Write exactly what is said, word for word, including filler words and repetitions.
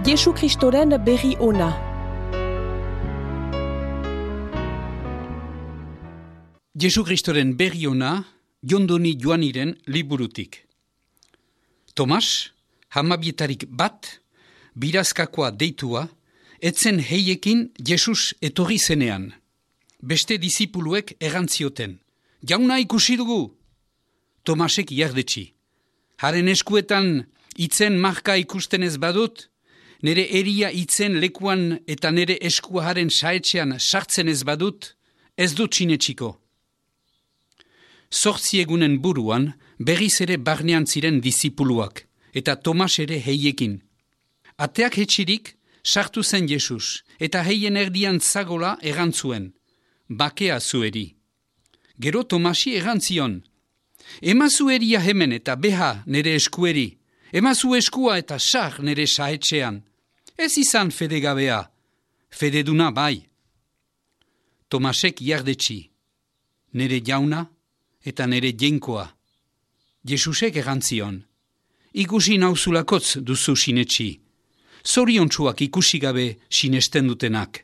Jesu Kristoren berri ona. Jesu Kristoren berri ona, Jondoni Joaniren liburutik. Tomas, hamabietarik bat, birazkakoa deitua, etzen heiekin Jesus etorri zenean. Beste disipuluek erantzioten. Jauna ikusi dugu! Tomasek jardetsi. Haren eskuetan itzen marka ikusten ez badut, nere eria itzen lekuan eta nere eskua haren saetxean sartzen ez badut, ez dut sinetsiko. Zortzi egunen buruan berriz ere barnean ziren disipuluak, eta Tomas ere heiekin. Ateak hetxirik sartu zen Jesus, eta heien erdian zagola erantzuen. Bakea zueri. Gero Tomasi erantzion. Emazu eria hemen eta beha nere eskueri. Emazu eskua eta sar nere saetxean. Ez izan fedegabea. Fededuna bai. Tomasek jardetsi. Nere jauna eta nere jenkoa. Jesusek erantzion. Ikusi nauzulakotz duzu sinetxi. Zoriontsuak ikusi gabe sinesten dutenak.